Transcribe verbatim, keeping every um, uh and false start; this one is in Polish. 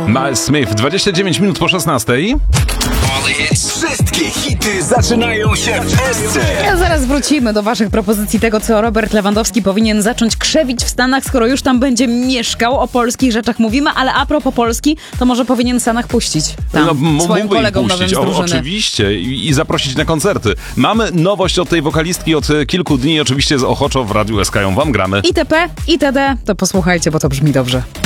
Miles Smith, dwadzieścia dziewięć minut po szesnastej. Wszystkie hity zaczynają się w Esce. Ja zaraz wrócimy do waszych propozycji tego, co Robert Lewandowski powinien zacząć krzewić w Stanach, skoro już tam będzie mieszkał. O polskich rzeczach mówimy, ale a propos Polski, to może powinien w Stanach puścić tam No, swoim mógłby kolegom puścić, nowym z o, drużyny. oczywiście, i, i zaprosić na koncerty. Mamy nowość od tej wokalistki od kilku dni, oczywiście z ochoczo w Radiu S K ją wam gramy. itp. itd. To posłuchajcie, bo to brzmi dobrze.